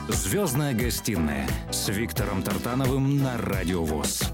«Звездная гостиная» с Виктором Тартановым на Радио ВОС.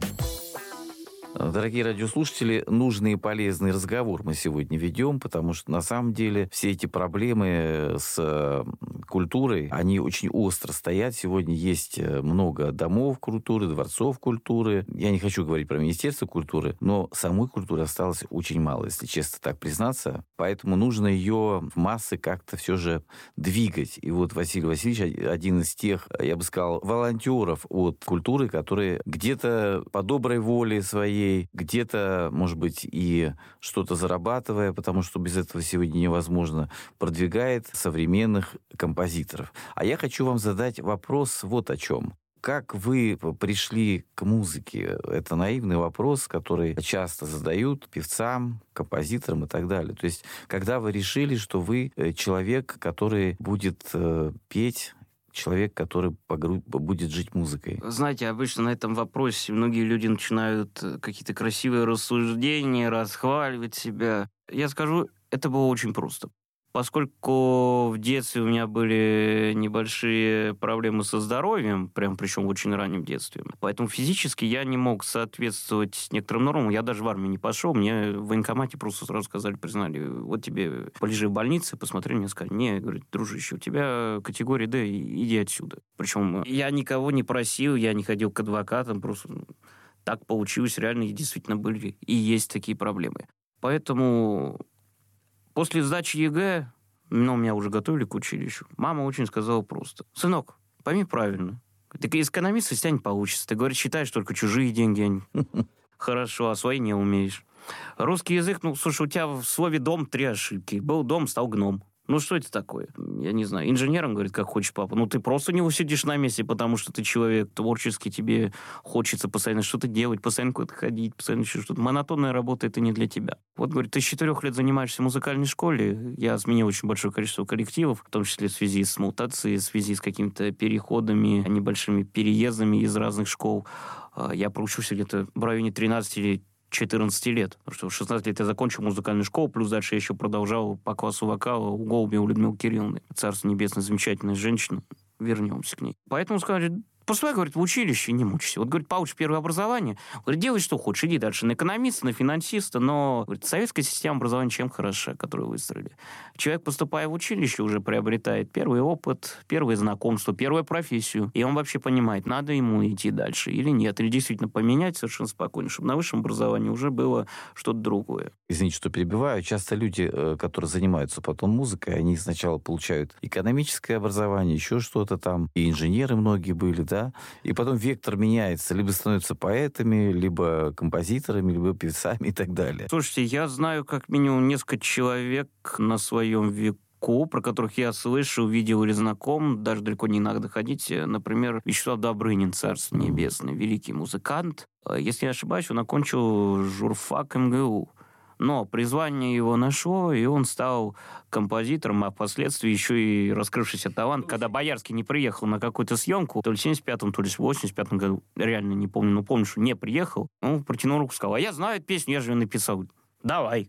Дорогие радиослушатели, нужный и полезный разговор мы сегодня ведем, потому что на самом деле все эти проблемы с культурой, они очень остро стоят. Сегодня есть много домов культуры, дворцов культуры. Я не хочу говорить про Министерство культуры, но самой культуры осталось очень мало, если честно так признаться. Поэтому нужно ее в массы как-то все же двигать. И вот Василий Васильевич один из тех, я бы сказал, волонтеров от культуры, которые где-то по доброй воле своей, где-то, может быть, и что-то зарабатывая, потому что без этого сегодня невозможно, продвигает современных композиторов. А я хочу вам задать вопрос вот о чем. Как вы пришли к музыке? Это наивный вопрос, который часто задают певцам, композиторам и так далее. То есть, когда вы решили, что вы человек, который будет петь, человек, который будет жить музыкой? Знаете, обычно на этом вопросе многие люди начинают какие-то красивые рассуждения, расхваливать себя. Я скажу, это было очень просто. Поскольку в детстве у меня были небольшие проблемы со здоровьем, причем в очень раннем детстве, поэтому физически я не мог соответствовать некоторым нормам. Я даже в армию не пошел, мне в военкомате просто сразу сказали, признали, вот тебе полежи в больнице, посмотрели, мне сказали, не, говорит, дружище, у тебя категория D, иди отсюда. Причем я никого не просил, я не ходил к адвокатам, просто так получилось, реально, и действительно были и есть такие проблемы. Поэтому после сдачи ЕГЭ, меня уже готовили к училищу, мама очень сказала просто: сынок, пойми правильно, ты из экономиста из тебя не получится. Ты, говорит, считаешь только чужие деньги. Хорошо, а свои не умеешь. Русский язык, слушай, у тебя в слове «дом» 3 ошибки. Был дом, стал гном. Что это такое? Я не знаю. Инженером, говорит, как хочешь, папа. Ты просто не усидишь на месте, потому что ты человек творческий, тебе хочется постоянно что-то делать, постоянно куда-то ходить, постоянно еще что-то. Монотонная работа — это не для тебя. Вот, говорит, ты с 4 лет занимаешься в музыкальной школе. Я сменил очень большое количество коллективов, в том числе в связи с мутацией, в связи с какими-то переходами, небольшими переездами из разных школ. Я проучился где-то в районе 13 или 14 лет. Потому что в 16 лет я закончил музыкальную школу, плюс дальше я еще продолжал по классу вокала у Голубя, у Людмилы Кирилловны. Царство небесное, замечательная женщина. Вернемся к ней. Поэтому сказали, поступай, говорит, в училище, не мучайся. Вот, говорит, получишь первое образование, говорит, делай, что хочешь, иди дальше на экономиста, на финансиста, но, говорит, советская система образования чем хороша, которую выстроили? Человек, поступая в училище, уже приобретает первый опыт, первые знакомства, первую профессию, и он вообще понимает, надо ему идти дальше или нет, или действительно поменять совершенно спокойно, чтобы на высшем образовании уже было что-то другое. Извините, что перебиваю. Часто люди, которые занимаются потом музыкой, они сначала получают экономическое образование, еще что-то там, и инженеры многие были, да, и потом вектор меняется, либо становятся поэтами, либо композиторами, либо певцами и так далее. Слушайте, я знаю как минимум несколько человек на своем веку, про которых я слышал, видел или знаком, даже далеко не надо ходить. Например, Вячеслав Добрынин, царство небесное, великий музыкант. Если я ошибаюсь, он окончил журфак МГУ. Но призвание его нашло, и он стал композитором, а впоследствии еще и раскрывшийся талант. Когда Боярский не приехал на какую-то съемку, то ли в 75-м, то ли в 85-м году, реально не помню, но помню, что не приехал, он протянул руку и сказал, а я знаю эту песню, я же ее написал. Давай.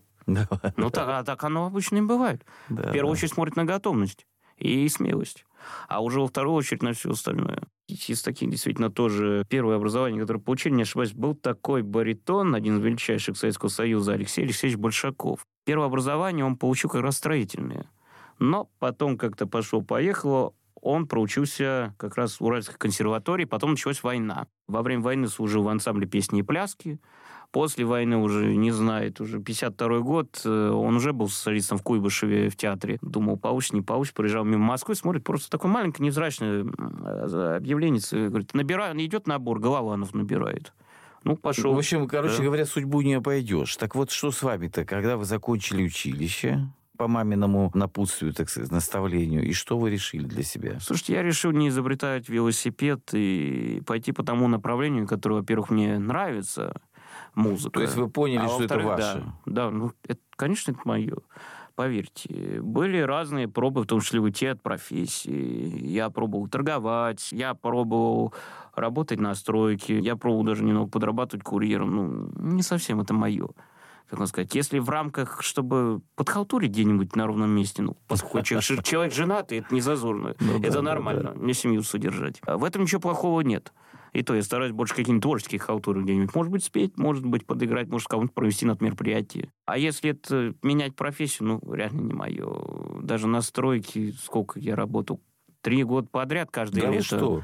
Так оно обычно и бывает. В первую очередь смотрит на готовность и смелость, а уже во вторую очередь на все остальное. Из таких действительно тоже первое образование, которое получили, не ошибаюсь, был такой баритон, один из величайших Советского Союза, Алексей Алексеевич Большаков. Первое образование он получил как раз строительное. Но потом как-то пошло-поехало, он проучился как раз в Уральской консерватории, потом началась война. Во время войны служил в ансамбле песни и пляски. После войны уже, не знает, уже 52-й год, он уже был солистом в Куйбышеве в театре. Думал, получится, не получится. Проезжал мимо Москвы, смотрит, просто такое маленькое, невзрачное объявление. Говорит, набирает, идет набор, Голованов набирает. Пошел. В общем, говоря, судьбу не обойдешь. Так вот, что с вами-то, когда вы закончили училище, по маминому напутствию, так сказать, наставлению, и что вы решили для себя? Слушайте, я решил не изобретать велосипед и пойти по тому направлению, которое, во-первых, мне нравится, музыка. То есть вы поняли, что это ваше? Да, конечно, это мое. Поверьте, были разные пробы, в том числе уйти от профессии. Я пробовал торговать, я пробовал работать на стройке, я пробовал даже немного подрабатывать курьером. Не совсем это мое. как можно сказать, если в рамках, чтобы подхалтурить где-нибудь на ровном месте, поскольку человек женатый, это не зазорно, это нормально, мне семью содержать. В этом ничего плохого нет. И то я стараюсь больше какие-нибудь творческие халтуры где-нибудь. Может быть, спеть, может быть, подыграть, может, кого-нибудь провести на мероприятие. А если это менять профессию, реально не мое. Даже на стройке, сколько я работал, 3 года подряд каждое лето. Что?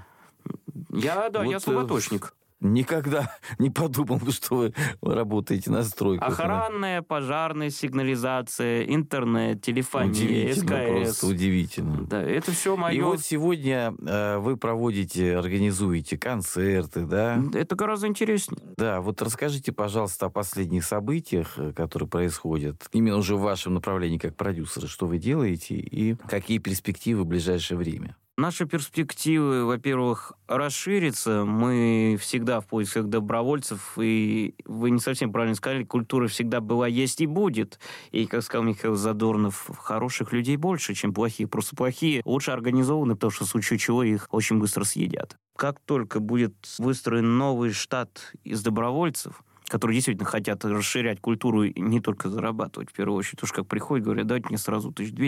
Я слаботочник. Никогда не подумал, что вы работаете на стройках. Охранная, пожарная сигнализация, интернет, телефония, СКС. Просто удивительно. Да, это все мое. И вот сегодня вы организуете концерты, да? Это гораздо интереснее. Да, вот расскажите, пожалуйста, о последних событиях, которые происходят, именно уже в вашем направлении как продюсера, что вы делаете и какие перспективы в ближайшее время. Наши перспективы, во-первых, расшириться. Мы всегда в поисках добровольцев, и вы не совсем правильно сказали, культура всегда была, есть и будет. И, как сказал Михаил Задорнов, хороших людей больше, чем плохих. Просто плохие лучше организованы, потому что в случае чего их очень быстро съедят. Как только будет выстроен новый штат из добровольцев, которые действительно хотят расширять культуру и не только зарабатывать, в первую очередь. Потому что как приходят, говорят, дайте мне сразу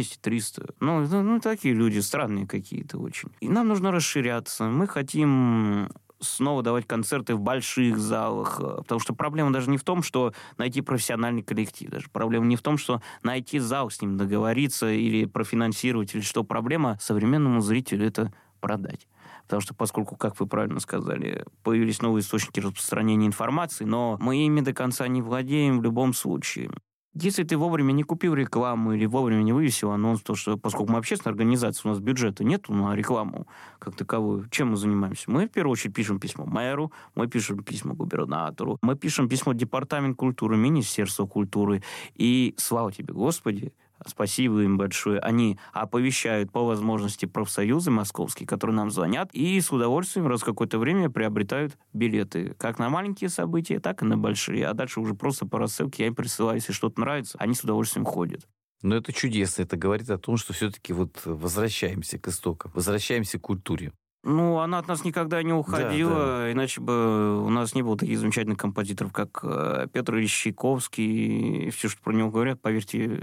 1200-300. Такие люди странные какие-то очень. И нам нужно расширяться. Мы хотим снова давать концерты в больших залах, потому что проблема даже не в том, что найти профессиональный коллектив, даже проблема не в том, что найти зал, с ним договориться или профинансировать, или что. Проблема современному зрителю — это продать. Потому что, поскольку, как вы правильно сказали, появились новые источники распространения информации, но мы ими до конца не владеем в любом случае. Если ты вовремя не купил рекламу или вовремя не вывесил анонс, то что, поскольку мы общественная организация, у нас бюджета нет на рекламу как таковую, чем мы занимаемся? Мы, в первую очередь, пишем письмо мэру, мы пишем письмо губернатору, мы пишем письмо Департаменту культуры, Министерству культуры. И, слава тебе, Господи, спасибо им большое. Они оповещают по возможности профсоюзы московские, которые нам звонят, и с удовольствием раз в какое-то время приобретают билеты. Как на маленькие события, так и на большие. А дальше уже просто по рассылке я им присылаю, если что-то нравится, они с удовольствием ходят. Но это чудесно. Это говорит о том, что все-таки возвращаемся к истокам, возвращаемся к культуре. Она от нас никогда не уходила, иначе бы у нас не было таких замечательных композиторов, как Петр Ильич Чайковский. И все, что про него говорят, поверьте,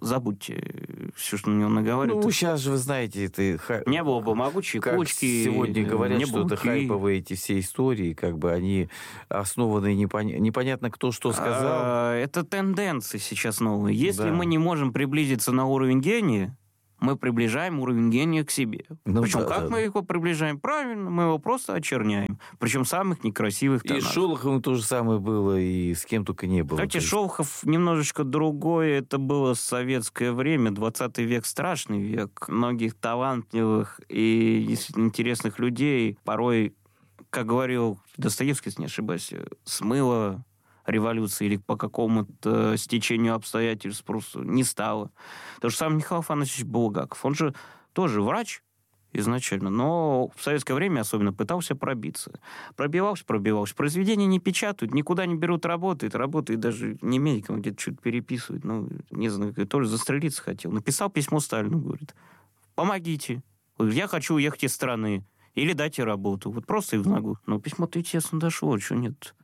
забудьте все, что на него наговаривают. Сейчас же, вы знаете, это... Не было бы могучей кучки. Сегодня говорят, что это хайповые эти все истории, они основаны непонятно кто что сказал. Это тенденции сейчас новые. Если мы не можем приблизиться на уровень гения, мы приближаем уровень гения к себе. Причем мы его приближаем? Правильно, мы его просто очерняем. Причем самых некрасивых тонах. И с Шолоховым то же самое было, и с кем только не было. Кстати, Шолохов немножечко другое. Это было советское время, 20 век, страшный век. Многих талантливых и действительно интересных людей порой, как говорил Достоевский, если не ошибаюсь, смыло революции или по какому-то стечению обстоятельств просто не стало. То же самое Михаил Афанасьевич Булгаков. Он же тоже врач изначально, но в советское время особенно пытался пробиться. Пробивался. Произведения не печатают, никуда не берут работает даже не медикам, где-то что-то переписывают. Не знаю, тоже застрелиться хотел. Написал письмо Сталину, говорит, помогите. Я хочу уехать из страны. Или дайте работу. Вот просто их могу. Но письмо-то и честно дошло, что нет.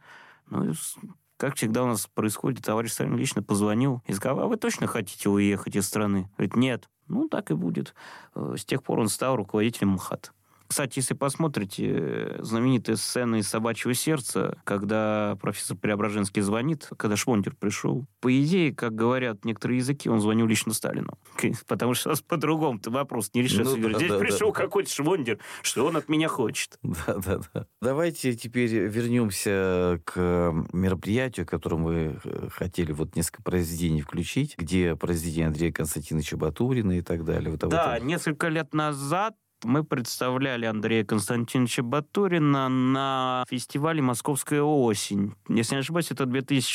Как всегда у нас происходит, товарищ Сталин лично позвонил и сказал, а вы точно хотите уехать из страны? Говорит, нет. Так и будет. С тех пор он стал руководителем МХАТ. Кстати, если посмотрите знаменитая сцена из «Собачьего сердца», когда профессор Преображенский звонит, когда Швондер пришел, по идее, как говорят некоторые языки, он звонил лично Сталину. Потому что у нас по-другому-то вопрос не решится. Здесь пришел какой-то Швондер, что он от меня хочет. Да. Давайте теперь вернемся к мероприятию, к которому вы хотели несколько произведений включить, где произведения Андрея Константиновича Батурина и так далее. Несколько лет назад мы представляли Андрея Константиновича Батурина на фестивале «Московская осень». Если не ошибаюсь, это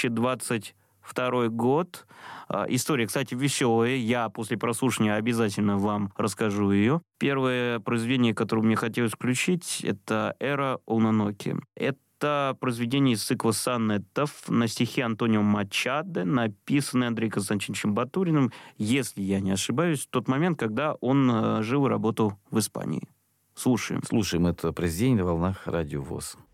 2022 год. История, кстати, веселая. Я после прослушивания обязательно вам расскажу ее. Первое произведение, которое мне хотелось включить, это «Эра Ононоки». Это произведение из цикла сонетов на стихи Антонио Мачадо, написанное Андреем Константиновичем Батуриным, если я не ошибаюсь, в тот момент, когда он жил и работал в Испании. Слушаем. Слушаем это произведение на волнах Радио ВОС.